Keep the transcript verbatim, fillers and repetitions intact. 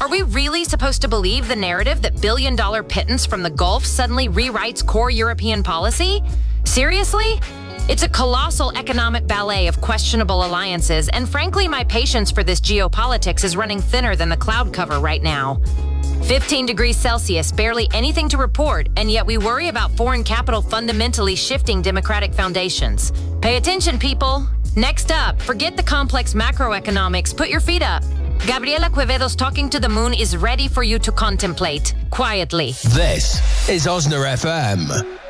Are we really supposed to believe the narrative that billion-dollar pittance from the Gulf suddenly rewrites core European policy? Seriously? It's a colossal economic ballet of questionable alliances, and frankly, my patience for this geopolitics is running thinner than the cloud cover right now. fifteen degrees Celsius, barely anything to report, and yet we worry about foreign capital fundamentally shifting democratic foundations. Pay attention, people. Next up, forget the complex macroeconomics, put your feet up. Gabriela Quevedo's Talking to the Moon is ready for you to contemplate, quietly. This is Osna F M.